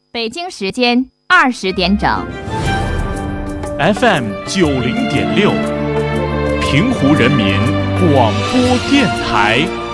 北京时间20点整。 FM 90.6，平湖人民广播电台。